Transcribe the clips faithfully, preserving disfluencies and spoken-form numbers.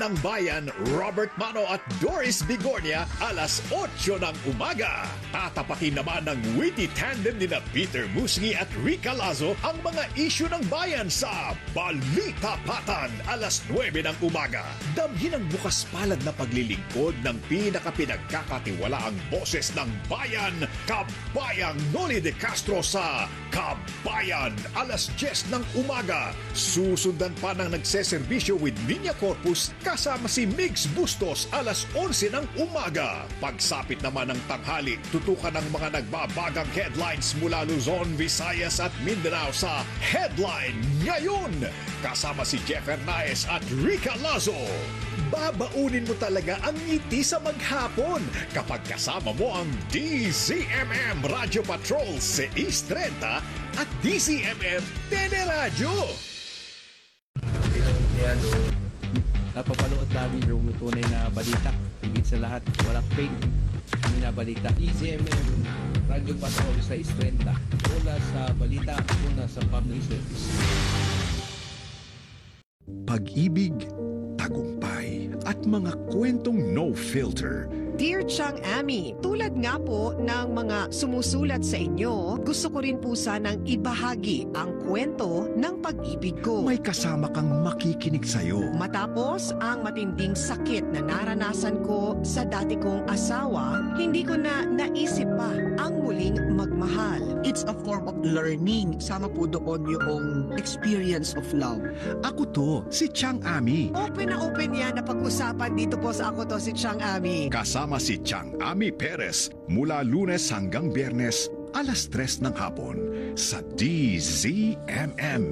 ng Bayan, Robert Mano at Doris Bigornia, alas otso ng umaga. Tatapakin naman ng witty tandem nina Peter Musngi at Rica Lazo ang mga isyu ng bayan sa Balita Patan, alas nuwebe ng umaga. Damhin ang bukas palad na paglilingkod ng pinakapinagkakatiwalaang boses ng bayan, Kabayang Noli de Castro sa Kabayan, alas diyes ng umaga. Susundan pa ng nagseserbisyo with Niña Corpus kasama si Migs Bustos, alas onse ng umaga. Pagsapit naman ng tanghali, tutukan ng mga nagbabagang headlines mula Luzon, Visayas at Mindanao sa Headline Ngayon. Kasama si Jeff Hernaez at Rica Lazo. Babaunin mo talaga ang ngiti sa maghapon kapag kasama mo ang D Z M M Radio Patrol six thirty at D Z M M Teleradyo. Yan. Napapanood namin yung tunay na balita. Higit sa lahat, walang fake na balita. D Z M M Radio Patrol six thirty. Una sa balita, una sa public service. Pag-ibig, tagumpay, at mga kwentong no filter. Dear Chang Ami, tulad nga po ng mga sumusulat sa inyo, gusto ko rin po sanang ibahagi ang kwento ng pag-ibig ko. May kasama kang makikinig sa'yo. Matapos ang matinding sakit na naranasan ko sa dati kong asawa, hindi ko na naisip pa ang muling magmahal. It's a form of learning. Sama po doon yung experience of love. Ako to, si Chang Ami. Open na open yan na pag-usapan dito po sa Ako To Si Chang Ami. Kasama si Chang Ami Perez mula Lunes hanggang Biyernes, alas tres ng hapon sa D Z M M.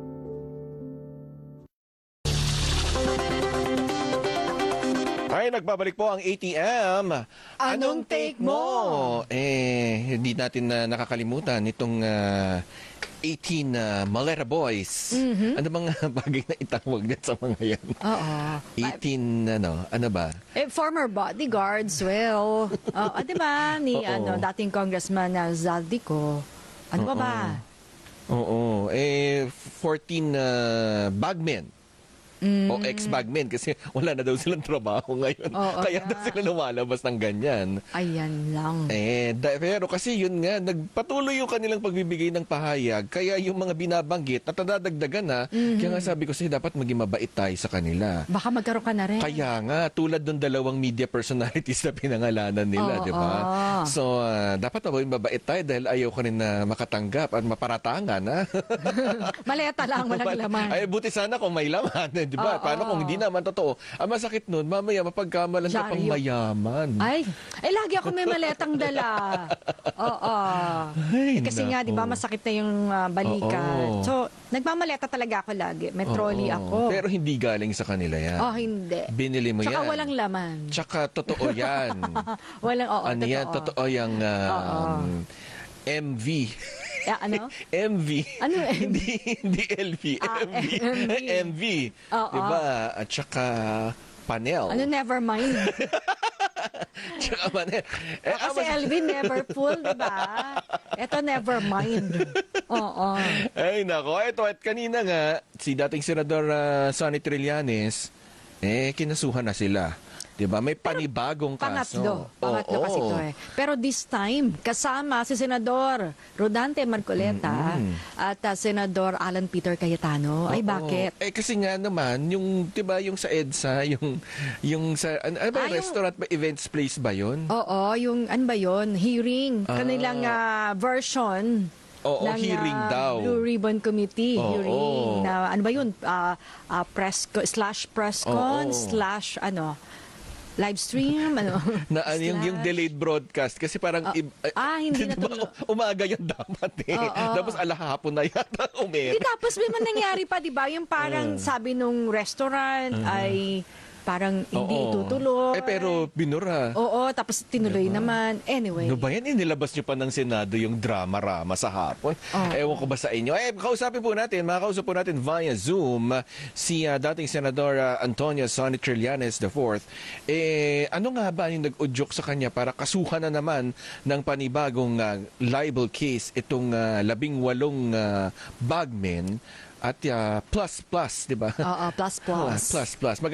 Ay, nagbabalik po ang A T M. Anong take mo? Eh, hindi natin na nakakalimutan itong uh, eighteen uh, Maleta Boys. Mm-hmm. Ano bang bagay na itawag na sa mga yan? Oo. eighteen, ano, ano ba? Eh, former bodyguards, well, uh, di ba, ni Oo. ano, dating Congressman na Zaldico. Ano ba ba? Oo. Eh, fourteen uh, bagmen. Mm. O ex-bagmen kasi wala na daw silang trabaho ngayon. Oo, Kaya nga. daw sila lumalabas ng ganyan. Ayan lang. Eh, da- pero kasi yun nga, nagpatuloy yung kanilang pagbibigay ng pahayag. Kaya yung mga binabanggit, natadadagdagan na. Mhm. Kaya nga sabi ko sa'yo, dapat maging mabait tayo sa kanila. Baka magkaroon ka na rin. Kaya nga, tulad ng dalawang media personalities na pinangalanan nila, Oo, di ba? oo. So, ah, dapat maging mabait tayo dahil ayaw ka rin na makatanggap at maparatangan, ha? Maleta lang, walang laman. Ay, buti sana kung may laman, di ba? Oo. Paano kung hindi naman totoo? Ang masakit nun, mamaya mapagkamalan ka pang Dyaryo. mayaman. Ay, eh lagi ako may maletang dala. Oo. Ay, Eh, kasi nga, nako. di ba, masakit na yung uh, balikat. Oo. So, nagmamaleta talaga ako lagi. May trolley Oo. ako. Pero hindi galing sa kanila yan. Oh, hindi. Binili mo Tsaka yan. walang laman. Tsaka totoo yan. Walang, oo, ano yan? Totoo yung um, M V. Eh, ano? M V. Ano M V? hindi, hindi L V. Ah, M V. M V. M V. Oo. Diba? At tsaka panel. Ano, never mind. Tsaka panel. Eh, Kasi ama- Elvin never full, di ba? Ito never mind. Oo. Ay, nako. Ito, at kanina nga, si dating Senador uh, Sonny Trillanes, eh, kinasuhan na sila. Diba? May panibagong kaso. Pangatlo. Pangatlo Oo. kasi ito eh. Pero this time, kasama si Senador Rodante Marcoleta Mm-mm. at uh, Senador Alan Peter Cayetano. Ay, Oo. bakit? Eh kasi nga naman, yung 'di ba yung sa EDSA, yung yung sa ano, ano ba, Ah, yung- restaurant ba, events place ba 'yon? Oo, yung ano ba yun? Hearing. Ah. Kanilang ah, version. Oo, ng, hearing ah, daw. Blue Ribbon Committee Oo. hearing na ano ba yun? Ah, ah, press co- slash press con Oo. slash ano live stream ano Na ano, yung, yung slash- delayed broadcast kasi parang Ah, ib- eh, ah, hindi di ba, natuloy. umaga yan dapat eh. Oo. Tapos alahapon na yata umere. Hindi, tapos may man nangyari pa, di ba? Yung parang sabi nung restaurant ay parang hindi Oo. itutuloy. Eh pero binura. Oo, tapos tinuloy naman. Anyway. Ano ba yan? Inilabas nyo pa ng Senado yung drama-rama sa hapon. Oo. Ewan ko ba sa inyo? Eh, kausapin po natin, makakausap po natin via Zoom si uh, dating Senador uh, Antonio Sonny Trillanes the fourth. Eh, ano nga ba yung nag-udyok sa kanya para kasuhan na naman ng panibagong uh, libel case itong uh, labing walong uh, bagmen at uh, plus plus, di ba? Oo, plus plus. plus plus.